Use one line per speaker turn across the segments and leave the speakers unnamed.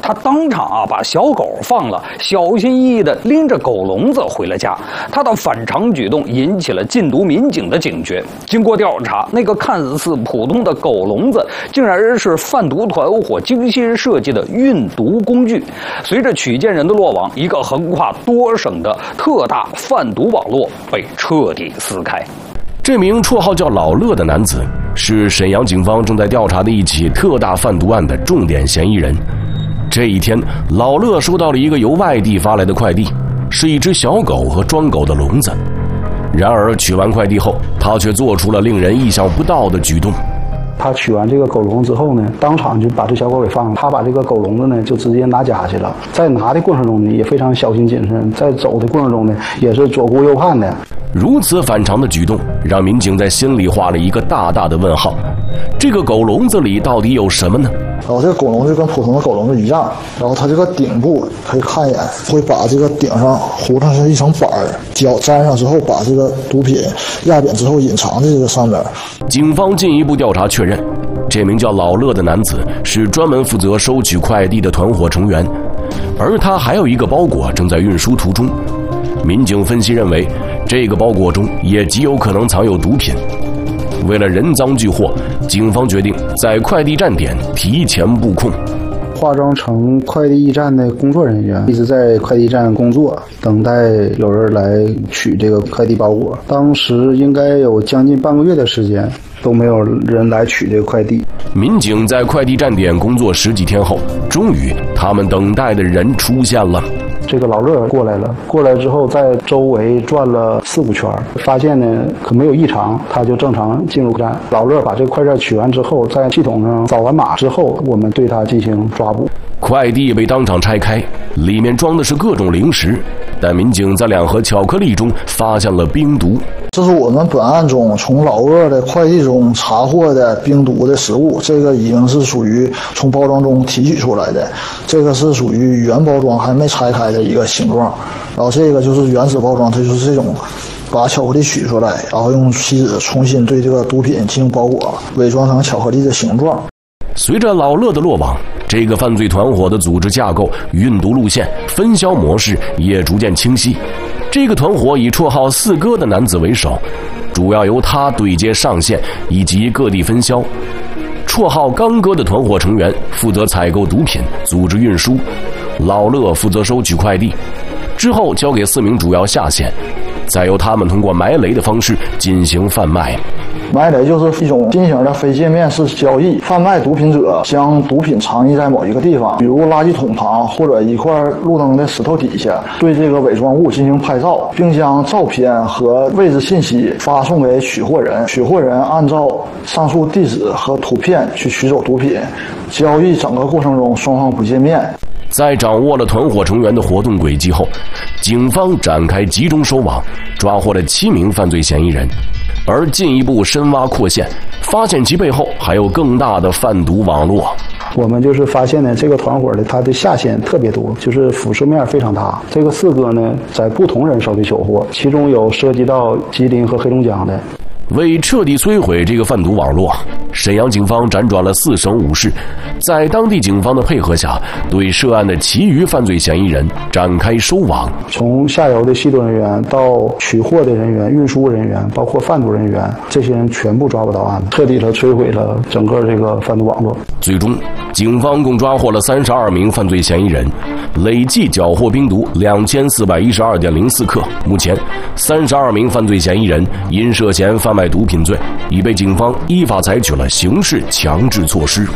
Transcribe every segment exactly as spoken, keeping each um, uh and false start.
他当场啊把小狗放了，小心翼翼地拎着狗笼子回了家。他的反常举动引起了禁毒民警的警觉。经过调查，那个看似普通的狗笼子，竟然是贩毒团伙精心设计的运毒工具。随着取件人的落网，一个横跨多省的特大贩毒网络被彻底撕开。
这名绰号叫老乐的男子是沈阳警方正在调查的一起特大贩毒案的重点嫌疑人。这一天，老乐收到了一个由外地发来的快递，是一只小狗和装狗的笼子。然而取完快递后，他却做出了令人意想不到的举动。
他取完这个狗笼之后呢，当场就把这小狗给放了。他把这个狗笼子呢，就直接拿家去了。在拿的过程中呢，也非常小心谨慎；在走的过程中呢，也是左顾右盼的。
如此反常的举动，让民警在心里画了一个大大的问号。这个狗笼子里到底有什么呢？
然后这个狗笼子跟普通的狗笼子一样，然后它这个顶部可以看一眼，会把这个顶上糊上是一层板儿，脚粘上之后，把这个毒品压扁之后隐藏在这个上面。
警方进一步调查确认，这名叫老乐的男子是专门负责收取快递的团伙成员，而他还有一个包裹正在运输途中。民警分析认为，这个包裹中也极有可能藏有毒品。为了人赃俱获，警方决定在快递站点提前布控，
化妆成快递驿站的工作人员，一直在快递站工作，等待有人来取这个快递包裹。当时应该有将近半个月的时间，都没有人来取这个快递。
民警在快递站点工作十几天后，终于他们等待的人出现了。
这个老乐过来了，过来之后在周围转了四五圈，发现呢可没有异常，他就正常进入站。老乐把这个快件取完之后，在系统上扫完码之后，我们对他进行抓捕。
快递被当场拆开，里面装的是各种零食，但民警在两盒巧克力中发现了冰毒。
这是我们本案中从老乐的快递中查获的冰毒的食物，这个已经是属于从包装中提取出来的，这个是属于原包装还没拆开的一个形状，然后这个就是原始包装，它就是这种把巧克力取出来，然后用锡纸重新对这个毒品进行包裹，伪装成巧克力的形状。
随着老乐的落网，这个犯罪团伙的组织架构、运毒路线、分销模式也逐渐清晰。这个团伙以绰号四哥的男子为首，主要由他对接上线以及各地分销。绰号刚哥的团伙成员负责采购毒品、组织运输，老乐负责收取快递，之后交给四名主要下线，再由他们通过埋雷的方式进行贩卖。
埋雷就是一种新型的非界面式交易，贩卖毒品者将毒品藏匿在某一个地方，比如垃圾桶旁或者一块路灯的石头底下，对这个伪装物进行拍照，并将照片和位置信息发送给取货人，取货人按照上述地址和图片去取走毒品。交易整个过程中双方不见面。
在掌握了团伙成员的活动轨迹后，警方展开集中收网，抓获了七名犯罪嫌疑人，而进一步深挖扩线，发现其背后还有更大的贩毒网络。
我们就是发现呢，这个团伙的它的下线特别多，就是辐射面非常大。这个四哥呢，在不同人手里缴获，其中有涉及到吉林和黑龙江的。
为彻底摧毁这个贩毒网络，沈阳警方辗转了四省五市，在当地警方的配合下，对涉案的其余犯罪嫌疑人展开收网。
从下游的吸毒人员到取货的人员、运输人员，包括贩毒人员，这些人全部抓捕到案，彻底的摧毁了整个这个贩毒网络。
最终，警方共抓获了三十二名犯罪嫌疑人，累计缴获冰毒两千四百一十二点零四克。目前，三十二名犯罪嫌疑人因涉嫌贩卖毒品罪，已被警方依法采取了刑事强制措施。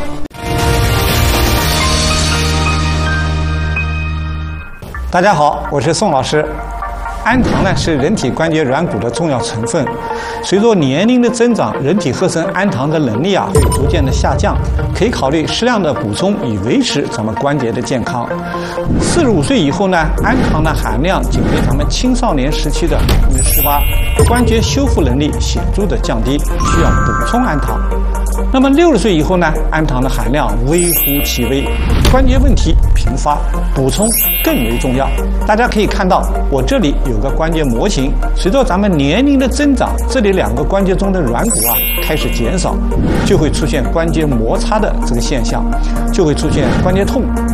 大家好，我是宋老师。氨糖呢是人体关节软骨的重要成分，随着年龄的增长，人体合成氨糖的能力啊会逐渐的下降，可以考虑适量的补充，以维持咱们关节的健康。四十五岁以后呢，氨糖的含量仅为咱们青少年时期的百分之十八，关节修复能力显著的降低，需要补充氨糖。那么六十岁以后呢，氨糖的含量微乎其微，关节问题频发，补充更为重要。大家可以看到，我这里有个关节模型，随着咱们年龄的增长，这里两个关节中的软骨啊开始减少，就会出现关节摩擦的这个现象，就会出现关节痛、